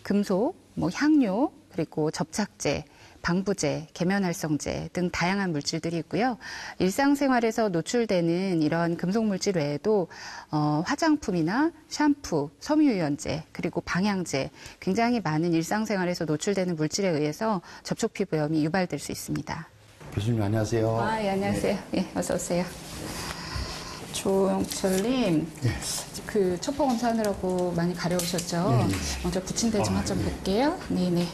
금속, 향료, 그리고 접착제, 방부제, 계면활성제 등 다양한 물질들이 있고요. 일상생활에서 노출되는 이런 금속물질 외에도 화장품이나 샴푸, 섬유유연제, 그리고 방향제, 굉장히 많은 일상생활에서 노출되는 물질에 의해서 접촉피부염이 유발될 수 있습니다. 교수님 안녕하세요. 예, 안녕하세요. 예, 어서 오세요. 조영철님, 그 초포 검사하느라고 많이 가려우셨죠? 먼저 붙임대 좀 좀 볼게요. 네네.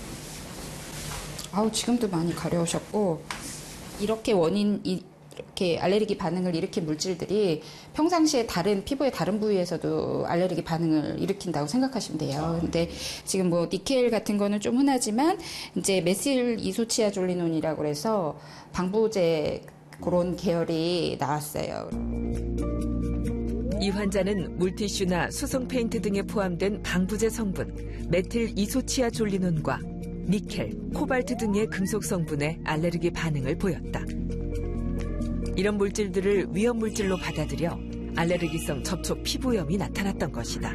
지금도 많이 가려우셨고, 이렇게 이렇게 알레르기 반응을 일으킨 물질들이 평상시에 피부의 다른 부위에서도 알레르기 반응을 일으킨다고 생각하시면 돼요. 근데 지금 니켈 같은 거는 좀 흔하지만, 이제 메실 이소치아졸리논이라고 해서 방부제 그런 계열이 나왔어요. 이 환자는 물티슈나 수성 페인트 등에 포함된 방부제 성분, 메틸 이소치아졸리논과 니켈, 코발트 등의 금속 성분에 알레르기 반응을 보였다. 이런 물질들을 위험 물질로 받아들여 알레르기성 접촉 피부염이 나타났던 것이다.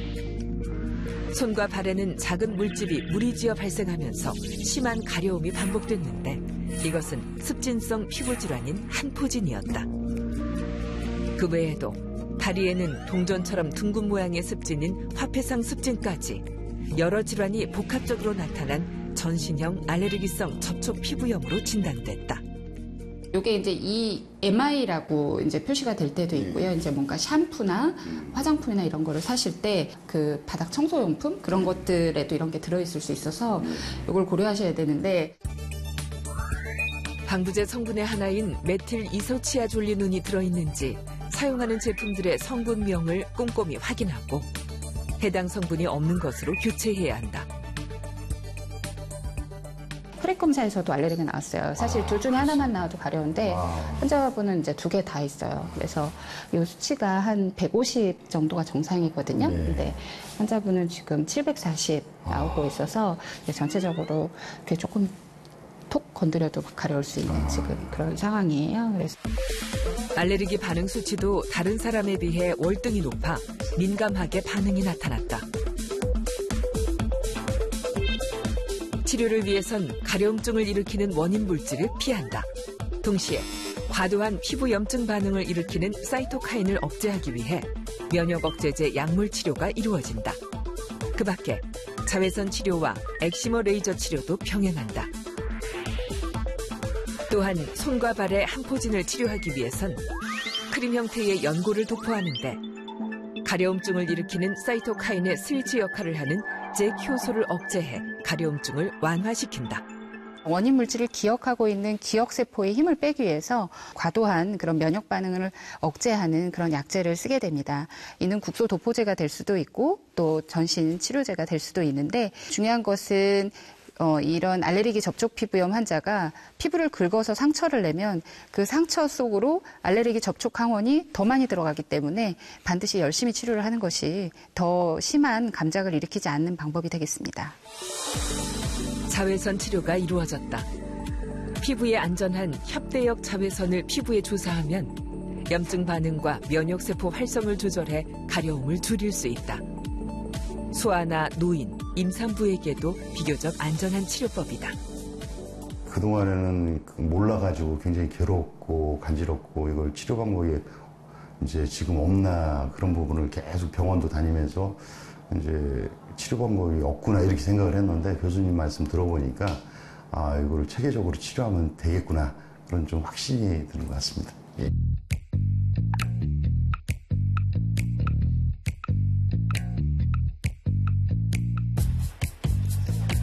손과 발에는 작은 물집이 무리지어 발생하면서 심한 가려움이 반복됐는데 이것은 습진성 피부 질환인 한포진이었다. 그 외에도 다리에는 동전처럼 둥근 모양의 습진인 화폐상 습진까지 여러 질환이 복합적으로 나타난 전신형 알레르기성 접촉 피부염으로 진단됐다. 이게 이제 이 MI라고 이제 표시가 될 때도 있고요. 이제 뭔가 샴푸나 화장품이나 이런 거를 사실 때 그 바닥 청소용품 그런 것들에도 이런 게 들어있을 수 있어서 이걸 고려하셔야 되는데. 방부제 성분의 하나인 메틸 이소치아졸리논이 들어있는지 사용하는 제품들의 성분명을 꼼꼼히 확인하고 해당 성분이 없는 것으로 교체해야 한다. 혈액 검사에서도 알레르기가 나왔어요. 사실 둘 중에 하나만 나와도 가려운데 환자분은 이제 2개 다 있어요. 그래서 이 수치가 한 150 정도가 정상이거든요. 근데 환자분은 지금 740 나오고 있어서 전체적으로 이렇게 조금 톡 건드려도 가려울 수 있는 지금 그런 상황이에요. 그래서 알레르기 반응 수치도 다른 사람에 비해 월등히 높아 민감하게 반응이 나타났다. 치료를 위해선 가려움증을 일으키는 원인 물질을 피한다. 동시에 과도한 피부 염증 반응을 일으키는 사이토카인을 억제하기 위해 면역 억제제 약물 치료가 이루어진다. 그 밖에 자외선 치료와 엑시머 레이저 치료도 병행한다. 또한 손과 발의 한포진을 치료하기 위해선 크림 형태의 연고를 도포하는데 가려움증을 일으키는 사이토카인의 스위치 역할을 하는 잭 효소를 억제해 가려움증을 완화시킨다. 원인 물질을 기억하고 있는 기억세포의 힘을 빼기 위해서 과도한 그런 면역 반응을 억제하는 그런 약제를 쓰게 됩니다. 이는 국소 도포제가 될 수도 있고 또 전신 치료제가 될 수도 있는데 중요한 것은 이런 알레르기 접촉 피부염 환자가 피부를 긁어서 상처를 내면 그 상처 속으로 알레르기 접촉 항원이 더 많이 들어가기 때문에 반드시 열심히 치료를 하는 것이 더 심한 감작을 일으키지 않는 방법이 되겠습니다. 자외선 치료가 이루어졌다. 피부에 안전한 협대역 자외선을 피부에 주사하면 염증 반응과 면역세포 활성을 조절해 가려움을 줄일 수 있다. 소아나 노인, 임산부에게도 비교적 안전한 치료법이다. 그동안에는 몰라가지고 굉장히 괴롭고 간지럽고 이걸 치료 방법이 이제 지금 없나 그런 부분을 계속 병원도 다니면서 이제 치료 방법이 없구나 이렇게 생각을 했는데 교수님 말씀 들어보니까 이거를 체계적으로 치료하면 되겠구나 그런 좀 확신이 드는 것 같습니다. 예.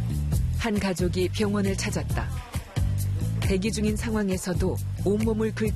한 가족이 병원을 찾았다. 대기 중인 상황에서도 온몸을 긁힌